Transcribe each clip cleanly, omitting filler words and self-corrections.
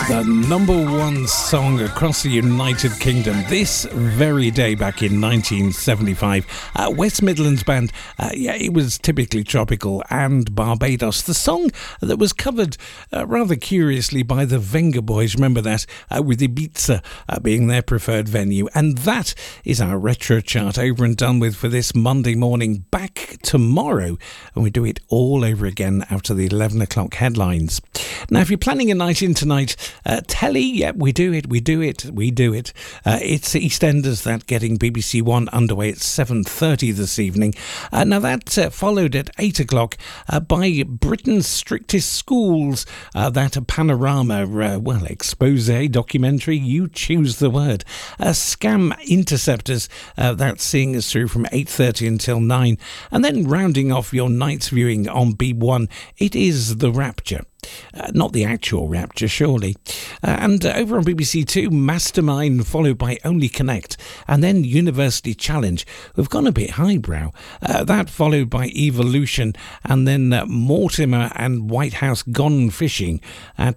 The number one song across the United Kingdom this very day back in 1975. West Midlands Band, it was typically tropical, and Barbados. The song that was covered rather curiously by the Vengaboys, remember that, with Ibiza being their preferred venue. And that is our retro chart over and done with for this Monday morning. Back tomorrow, and we do it all over again after the 11 o'clock headlines. Now, if you're planning a night in tonight, telly, we do it. It's EastEnders, that getting BBC One underway at 7:30 this evening. Now, that followed at 8 o'clock by Britain's Strictest Schools, that panorama, expose documentary, you choose the word. Scam Interceptors, that's seeing us through from 8:30 until 9. And then rounding off your night's viewing on B1, it is The Rapture. Not the actual Rapture, surely. And over on BBC Two, Mastermind, followed by Only Connect, and then University Challenge. We've gone a bit highbrow. That followed by Evolution, and then Mortimer and White House Gone Fishing at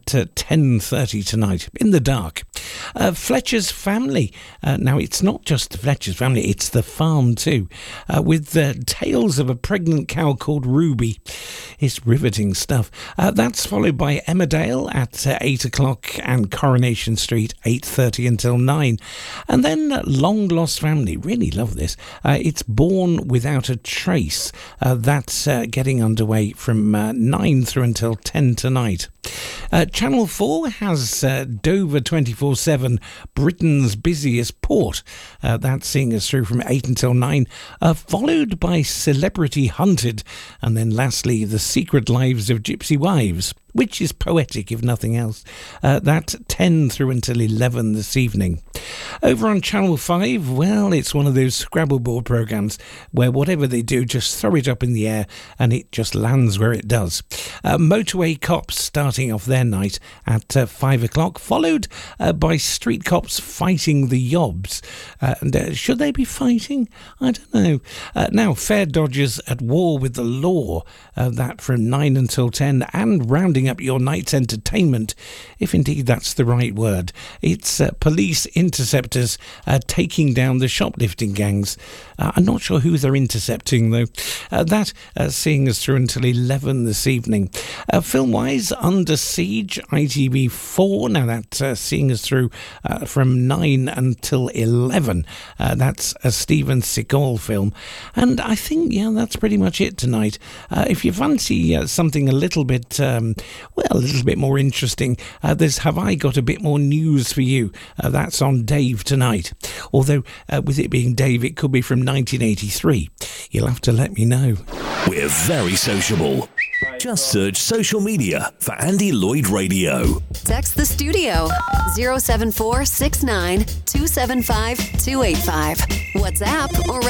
10:30 tonight, in the dark. Fletcher's Family. Now, it's not just Fletcher's Family, it's The Farm too, with tales of a pregnant cow called Ruby. It's riveting stuff. That's followed by Emmerdale at 8 o'clock, and Coronation Street 8:30 until 9. And then Long Lost Family, really love this. It's Born Without a Trace. That's getting underway from 9 through until 10 tonight. Channel 4 has Dover 24/7, Britain's busiest port. That's seeing us through from 8 until 9, followed by Celebrity Hunted, and then lastly The Secret Lives of Gypsy Wives, which is poetic if nothing else. That 10 through until 11 this evening. Over on Channel 5, well, it's one of those Scrabble board programmes where whatever they do, just throw it up in the air and it just lands where it does. Motorway Cops starting off their night at 5 o'clock, followed by Street Cops Fighting the Yobs. Should they be fighting? I don't know. Now, Fair Dodgers at War with the Law, that from 9 until 10, and rounding up your night's entertainment, if indeed that's the right word, it's Police Interceptors taking down the shoplifting gangs. I'm not sure who they're intercepting though. That seeing us through until 11 this evening. Film-wise, Under Siege, ITV4, now that's seeing us through from 9 until 11. That's a Steven Seagal film. And I think, that's pretty much it tonight. If you fancy something a little bit more interesting, there's Have I Got a Bit More News for You? That's on Dave tonight. Although, with it being Dave, it could be from 1983. You'll have to let me know. We're very sociable. Just search social media for Andy Lloyd Radio. Text the studio 07469 275 285. WhatsApp or